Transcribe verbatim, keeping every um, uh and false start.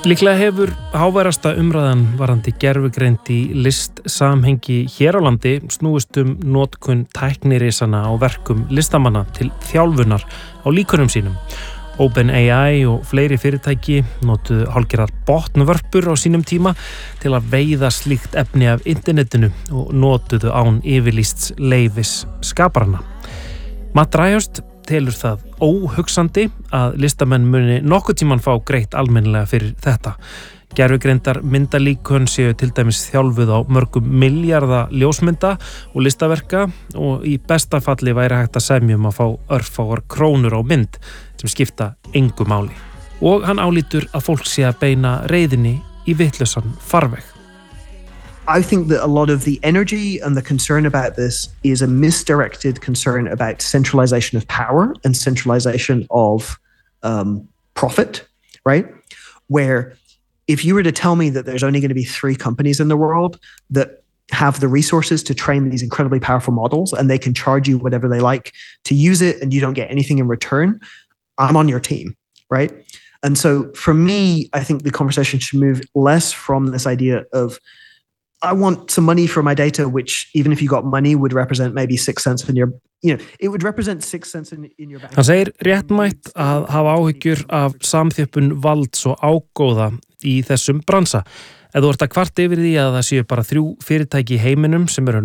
Líklega hefur háværasta umræðan varðandi gervigreind í listsamhengi hér á landi snúist um notkun tæknirisana á verkum listamanna til þjálfunar á líkörum sínum. OpenAI og fleiri fyrirtæki notuðu hálfgerðar botnvörpur á sínum tíma til að veiða slíkt efni af internetinu og notuðu án yfirlýsts leyfis skaparana. Matt Dryhurst telur það óhugsandi að listamenn muni nokkuð tímann fá greitt almennilega fyrir þetta. Gervigreindar myndalíkön séu til dæmis þjálfuð á mörgum milljarða ljósmynda og listaverka og í besta falli væri hægt að semja um að fá örfáar krónur á mynd sem skipta engu máli. Og hann álítur að fólk sé að beina reiðinni í vitlausan farveg. I think that a lot of the energy and the concern about this is a misdirected concern about centralization of power and centralization of um, profit, right? Where if you were to tell me that there's only going to be three companies in the world that have the resources to train these incredibly powerful models and they can charge you whatever they like to use it and you don't get anything in return, I'm on your team, right? And so for me, I think the conversation should move less from this idea of I want some money for my data, which even if you got money would represent maybe six cents in your, you know, it would represent six cents in, in your bank. Hann segir réttmætt að hafa áhyggjur af samþjöppun valds og ágóða í þessum bransa. Ef þú ert að kvarta yfir því að það séu bara þrjú fyrirtæki í heiminum sem eru